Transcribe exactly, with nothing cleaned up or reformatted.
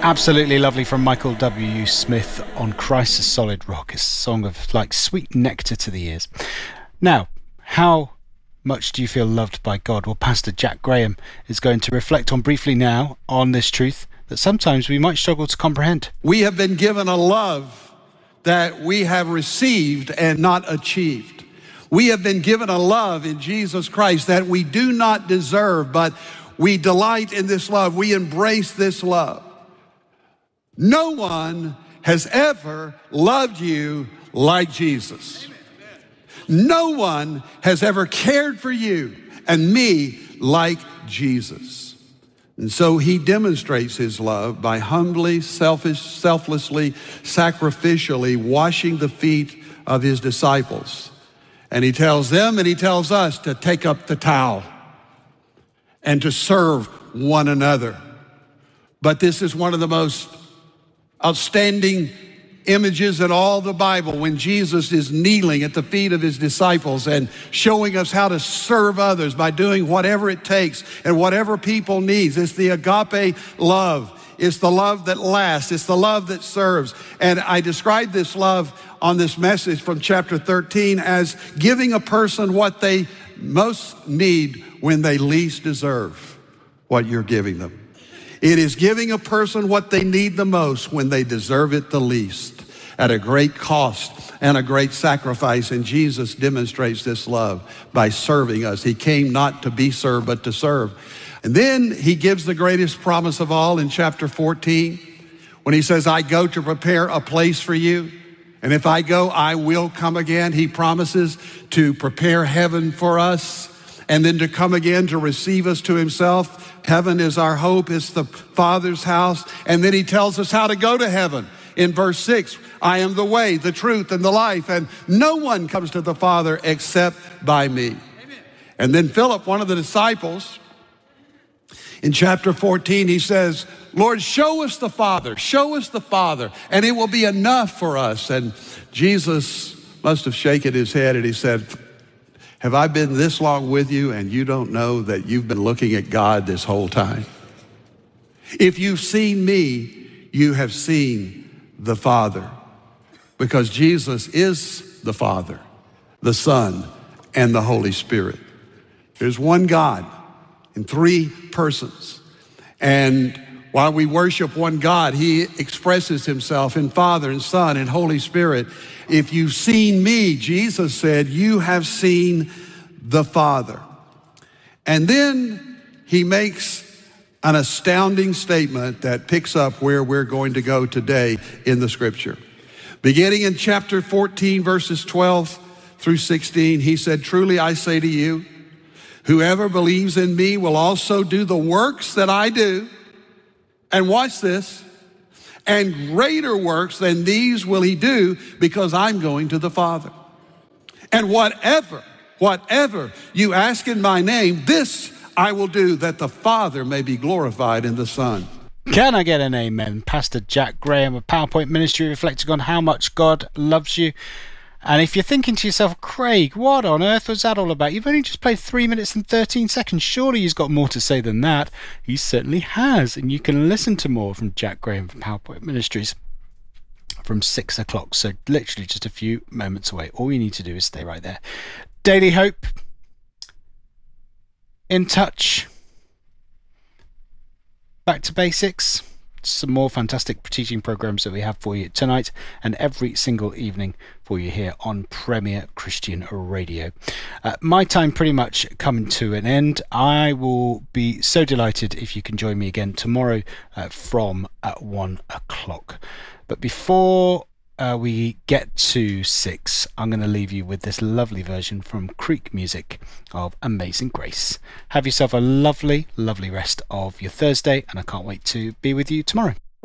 Absolutely lovely from Michael W. Smith on Christ a Solid Rock. It's a song of like sweet nectar to the ears. Now, how much do you feel loved by God? Well, Pastor Jack Graham is going to reflect on briefly now on this truth that sometimes we might struggle to comprehend. We have been given a love that we have received and not achieved. We have been given a love in Jesus Christ that we do not deserve, but we delight in this love. We embrace this love. No one has ever loved you like Jesus. No one has ever cared for you and me like Jesus. And so he demonstrates his love by humbly, selfish, selflessly, sacrificially washing the feet of his disciples. And he tells them and he tells us to take up the towel and to serve one another. But this is one of the most outstanding images in all the Bible when Jesus is kneeling at the feet of his disciples and showing us how to serve others by doing whatever it takes and whatever people needs. It's the agape love. It's the love that lasts. It's the love that serves. And I describe this love on this message from chapter thirteen as giving a person what they most need when they least deserve what you're giving them. It is giving a person what they need the most when they deserve it the least, at a great cost and a great sacrifice. And Jesus demonstrates this love by serving us. He came not to be served, but to serve. And then he gives the greatest promise of all in chapter fourteen, when he says, I go to prepare a place for you. And if I go, I will come again. He promises to prepare heaven for us and then to come again to receive us to himself. Heaven is our hope. It's the Father's house. And then he tells us how to go to heaven. In verse six, I am the way, the truth, and the life, and no one comes to the Father except by me. Amen. And then Philip, one of the disciples, in chapter fourteen, he says, Lord, show us the Father, show us the Father, and it will be enough for us. And Jesus must have shaken his head and he said, have I been this long with you and you don't know that you've been looking at God this whole time? If you've seen me, you have seen the Father, because Jesus is the Father, the Son, and the Holy Spirit. There's one God in three persons. And while we worship one God, he expresses himself in Father and Son and Holy Spirit. If you've seen me, Jesus said, you have seen the Father. And then he makes an astounding statement that picks up where we're going to go today in the scripture. Beginning in chapter fourteen, verses twelve through sixteen, he said, truly I say to you, whoever believes in me will also do the works that I do. And watch this. And greater works than these will he do, because I'm going to the Father. And whatever, whatever you ask in my name, this I will do, that the Father may be glorified in the Son. Can I get an amen? Pastor Jack Graham of PowerPoint Ministry, reflecting on how much God loves you. And if you're thinking to yourself, Craig, what on earth was that all about? You've only just played three minutes and thirteen seconds. Surely he's got more to say than that. He certainly has. And you can listen to more from Jack Graham from PowerPoint Ministries from six o'clock. So literally just a few moments away. All you need to do is stay right there. Daily Hope. In touch. Back to basics. Some more fantastic teaching programs that we have for you tonight and every single evening for you here on Premier Christian Radio. Uh, my time pretty much coming to an end. I will be so delighted if you can join me again tomorrow uh, from at one o'clock. But before uh, we get to six, I'm going to leave you with this lovely version from Creek Music of Amazing Grace. Have yourself a lovely, lovely rest of your Thursday, and I can't wait to be with you tomorrow.